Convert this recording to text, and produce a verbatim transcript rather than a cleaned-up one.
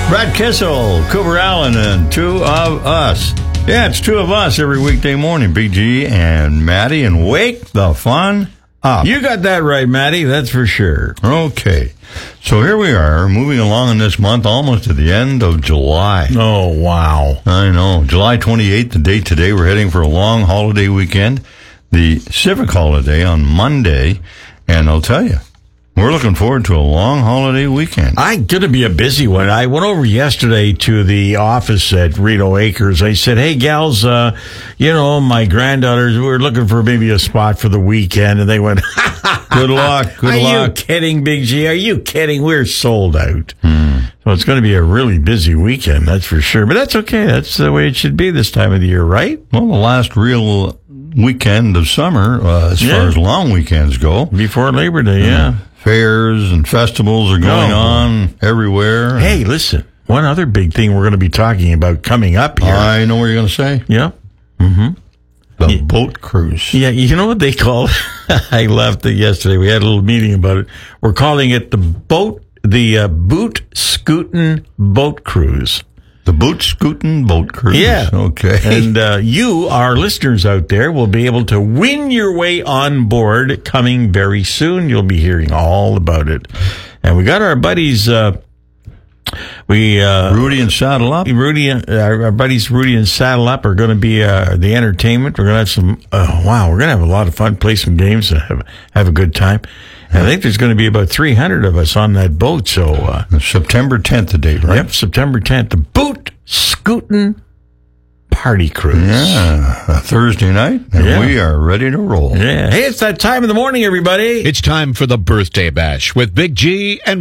Brad Kissel, Cooper Allen, and two of us. Yeah, it's two of us every weekday morning, B G and Maddie, and wake the fun up. You got that right, Maddie, that's for sure. Okay, so here we are, moving along in this month, almost to the end of July. Oh, wow. I know. July twenty-eighth, the date today, we're heading for a long holiday weekend, the civic holiday on Monday, and I'll tell you, we're looking forward to a long holiday weekend. I'm going to be a busy one. I went over yesterday to the office at Reno Acres. I said, hey, gals, uh, you know, my granddaughters, we're looking for maybe a spot for the weekend. And they went, good luck, good Are luck. you kidding, Big G? Are you kidding? We're sold out. Hmm. So it's going to be a really busy weekend, that's for sure. But that's okay. That's the way it should be this time of the year, right? Well, the last real weekend of summer, uh, as Yeah. far as long weekends go. Before Labor Day, yeah. Fairs and festivals are going Oh. on everywhere. Hey, listen, one other big thing we're going to be talking about coming up here. I know what you're going to say. Yeah. The Yeah. boat cruise. Yeah, you know what they call I left it yesterday. We had a little meeting about it. We're calling it the boat, the uh, boot scootin' boat cruise. The boot scootin' boat cruise. Yeah. Okay. And uh, you, our listeners out there, will be able to win your way on board coming very soon. You'll be hearing all about it. And we got our buddies, uh, we, uh, Rudy and Saddle Up. Rudy, uh, our, our buddies Rudy and Saddle Up are going to be uh, the entertainment. We're going to have some, uh, wow, we're going to have a lot of fun, play some games, and have, have a good time. And I think there's going to be about three hundred of us on that boat. So, uh, September tenth, the date, right? yep, September tenth, the Boot Scootin' Party Cruise. Yeah, a Thursday night, and Yeah. we are ready to roll. Yeah. Hey, it's that time of the morning, everybody. It's time for the Birthday Bash with Big G and